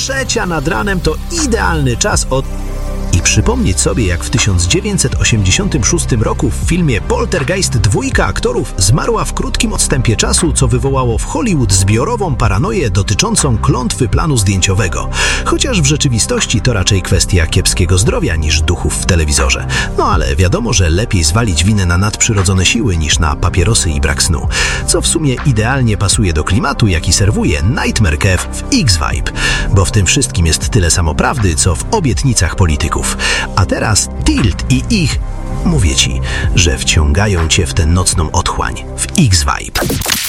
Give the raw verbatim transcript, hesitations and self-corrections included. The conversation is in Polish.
trzecia nad ranem to idealny czas od... I przypomnieć sobie, jak w tysiąc dziewięćset osiemdziesiątym szóstym roku w filmie Poltergeist dwójka aktorów zmarła w krótkim odstępie czasu, co wywołało w Hollywood zbiorową paranoję dotyczącą klątwy planu zdjęciowego. Chociaż w rzeczywistości to raczej kwestia kiepskiego zdrowia niż duchów w telewizorze. No ale wiadomo, że lepiej zwalić winę na nadprzyrodzone siły niż na papierosy i brak snu. Co w sumie idealnie pasuje do klimatu, jaki serwuje Nightmare Kev w X-Vibe. Bo w tym wszystkim jest tyle samo prawdy, co w obietnicach polityków. A teraz Tilt i ich, mówię ci, że wciągają cię w tę nocną otchłań w X-Vibe.